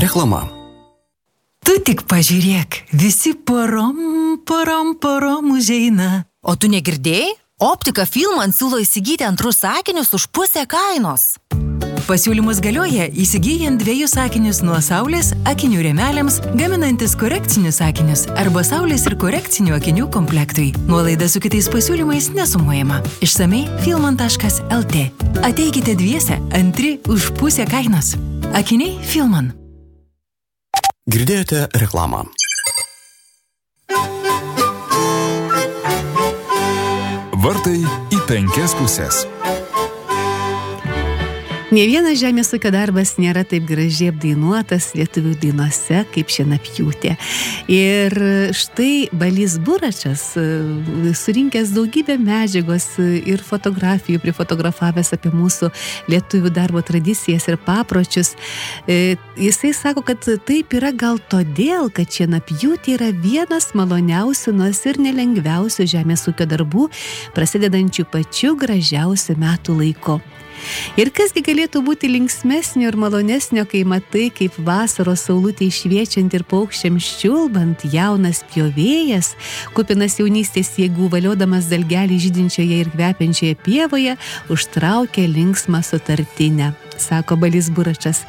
Reklama. Tu tik pažiūrėk, visi porom užeina. O tu negirdėjai? Optika Filman siūlo įsigyti antrus akinius už pusę kainos. Pasiūlymus galioja įsigyjant 2 akinius nuo saulės akinių rėmeliams, gaminantis korekcinius akinius arba saulės ir korekcinių akinių komplektui. Nuolaida su kitais pasiūlymais nesumuojama. Išsamei filman.lt. Ateikite dviese, antri už pusę kainos. Akiniai Filman. Girdėjote reklamą. Vartai į 5 pusės. Nė vienas žemės ūkio darbas nėra taip gražiai apdainuotas lietuvių dainose kaip šienapjūtė. Ir štai Balys Buračas, surinkęs daugybę medžiagos ir fotografijų, prifotografavęs apie mūsų lietuvių darbo tradicijas ir papročius, jisai sako, kad taip yra gal todėl, kad šienapjūtė yra vienas maloniausių, nors ir nelengviausių žemės ūkio darbų, prasidedančių pačiu gražiausiu metų laiku. Ir kasgi galėtų būti linksmesnio ir malonesnio, kai matai, kaip vasaros saulutė šviečiant ir paukščiams čiulbant, jaunas pjovėjas, kupinas jaunystės jėgų, valiodamas dalgelį žydinčioje ir kvepiančioje pievoje, užtraukia linksmą sutartinę, sako Balys Buračas.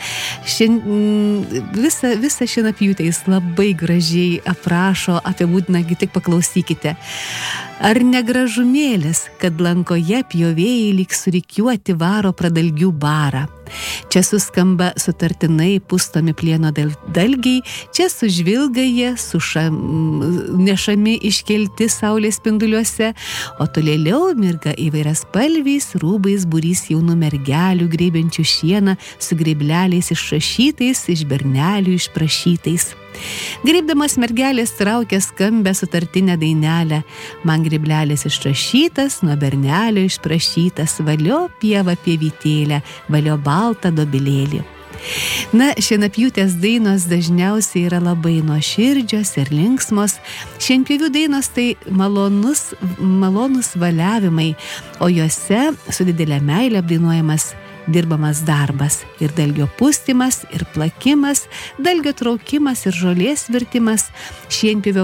Visą šienapjūtę jis labai gražiai aprašo, apibūdina, tik paklausykite. Ar negražumėlis, kad lankoje pjovėjai lyg surikiuoti varo pradalgių barą. Čia suskamba sutartinai pustomi plieno dalgiai, čia sužvilga jie, nešami iškelti saulės spinduliuose, o tolėliau mirga įvairias spalviais rūbais būrys jaunų mergelių, greibiančių šieną su greibleliais išrašytais, iš bernelių išprašytais. Greibdamas mergelės traukia skambę sutartinę dainelę. Man greblelės išrašytas, nuo bernelio išprašytas, valio pieva pievytėlė, valio baltą dobilėlį. Na, šienapjūtės dainos dažniausiai yra labai nuoširdžios ir linksmos. Šienpjovių dainos tai malonus valiavimai, o juose su didelė meilė apdainuojamas dirbamas darbas ir dalgio pustymas ir plakimas, dalgio traukimas ir žolės virtimas, šienpjovio